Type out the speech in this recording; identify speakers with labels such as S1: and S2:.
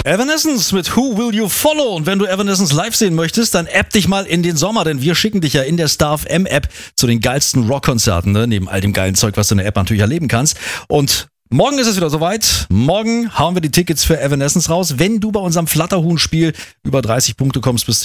S1: Evanescence mit Who Will You Follow? Und wenn du Evanescence live sehen möchtest, dann app dich mal in den Sommer, denn wir schicken dich ja in der Star FM App zu den geilsten Rockkonzerten, ne? Neben all dem geilen Zeug, was du in der App natürlich erleben kannst. Und morgen ist es wieder soweit. Morgen hauen wir die Tickets für Evanescence raus. Wenn du bei unserem Flatterhuhn-Spiel über 30 Punkte kommst, bist